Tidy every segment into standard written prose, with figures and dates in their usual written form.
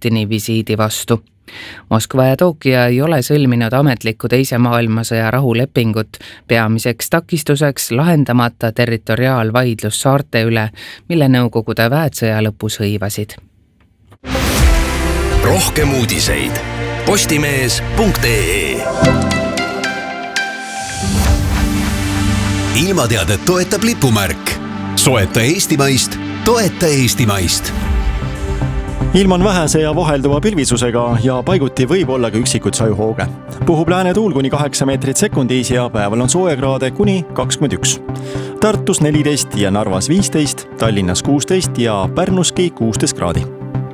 Putini visiidi vastu. Moskva ja Tokyo ei ole sõlminud ametlikku teise maailmasõja rahulepingut, peamiseks takistuseks lahendamata territoriaalvaidlus saarte üle, mille Nõukogude väed sõja lõpus hõivasid. Rohkem uudiseid postimees.ee. Ilmateadet toetab lipumärk. Soeta eestimaist, toeta eestimaist. Ilm on vähese ja vahelduva pilvisusega ja paiguti võib olla ka üksikud sajuhooge. Puhub lääne tuul kuni 8 meetrit sekundis ja päeval on soojakraade kuni 21. Tartus 14 ja Narvas 15, Tallinnas 16 ja Pärnuski 16 kraadi.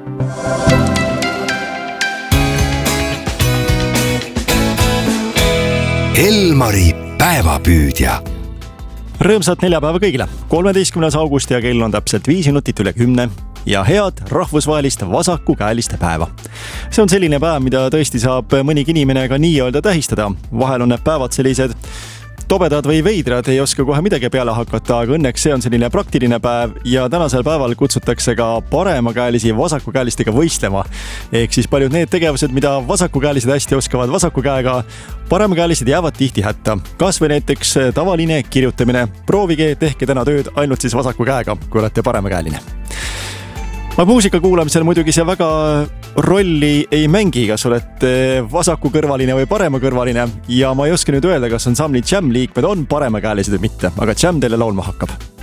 Elmari päevapüüdja. Rõõmsat neljapäeva kõigile. 13. augusti ja kell on täpselt 5 minutit üle 10 ja head rahvusvahelist vasakukäeliste päeva. See on selline päev, mida tõesti saab mõnigi inimene ka nii-öelda tähistada. Vahel on need päevad sellised tobedad või veidrad, ei oska kohe midagi peale hakata, aga õnneks see on selline praktiline päev ja tänasel päeval kutsutakse ka paremakäelisi vasakukäelistega võistlema. Ehk siis paljud need tegevused, mida vasakukäelised hästi oskavad vasaku käega, paremakäelised jäävad tihti hätta. Kas või näiteks tavaline kirjutamine. Proovige, tehke täna tööd ainult siis vasaku käega, kui olete paremakäeline. Aga muusika kuulamisel muidugi see väga rolli ei mängi, kas olete vasakukõrvaline või paremakõrvaline ja ma ei oska nüüd öelda, kas ansambli Jam liikmed on paremakäelised või mitte, aga Jam teile laulma hakkab.